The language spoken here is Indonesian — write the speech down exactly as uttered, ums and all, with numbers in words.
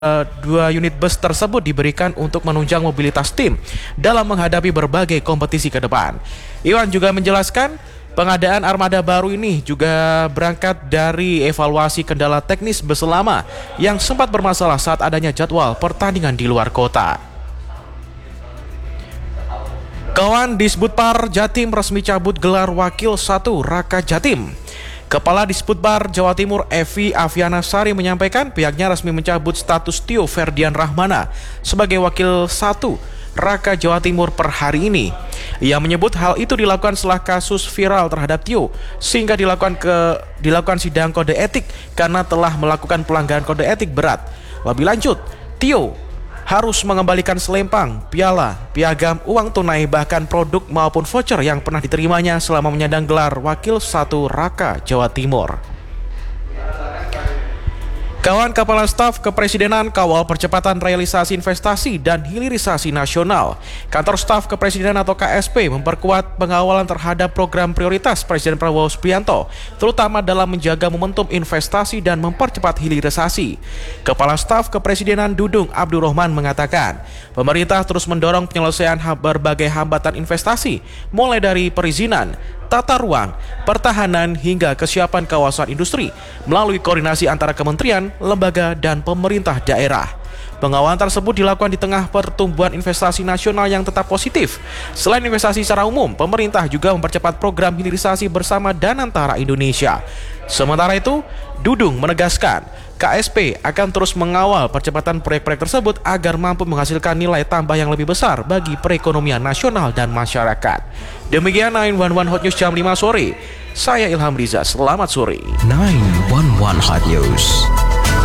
Uh, dua unit bus tersebut diberikan untuk menunjang mobilitas tim dalam menghadapi berbagai kompetisi ke depan. Iwan juga menjelaskan pengadaan armada baru ini juga berangkat dari evaluasi kendala teknis bus lama yang sempat bermasalah saat adanya jadwal pertandingan di luar kota. Kawan Disbudpar Jatim resmi cabut gelar Wakil satu Raka Jatim. Kepala Disbudpar Jawa Timur Evi Aviana Sari menyampaikan pihaknya resmi mencabut status Tio Ferdian Rahmana sebagai Wakil satu Raka Jawa Timur per hari ini. Ia menyebut hal itu dilakukan setelah kasus viral terhadap Tio sehingga dilakukan ke dilakukan sidang kode etik karena telah melakukan pelanggaran kode etik berat. Lebih lanjut, Tio harus mengembalikan selempang, piala, piagam, uang tunai, bahkan produk maupun voucher yang pernah diterimanya selama menyandang gelar Wakil satu Raka Jawa Timur. Kawan Kepala Staf Kepresidenan kawal percepatan realisasi investasi dan hilirisasi nasional. Kantor Staf Kepresidenan atau K S P memperkuat pengawalan terhadap program prioritas Presiden Prabowo Subianto, terutama dalam menjaga momentum investasi dan mempercepat hilirisasi. Kepala Staf Kepresidenan Dudung Abdurrahman mengatakan, pemerintah terus mendorong penyelesaian berbagai hambatan investasi, mulai dari perizinan, tata ruang, pertahanan hingga kesiapan kawasan industri melalui koordinasi antara kementerian, lembaga, dan pemerintah daerah. Pengawalan tersebut dilakukan di tengah pertumbuhan investasi nasional yang tetap positif. Selain investasi secara umum, pemerintah juga mempercepat program hilirisasi bersama Danantara Indonesia. Sementara itu, Dudung menegaskan K S P akan terus mengawal percepatan proyek-proyek tersebut agar mampu menghasilkan nilai tambah yang lebih besar bagi perekonomian nasional dan masyarakat. Demikian sembilan satu satu Hot News jam lima sore. Saya Ilham Riza, selamat sore. sembilan satu satu Hot News.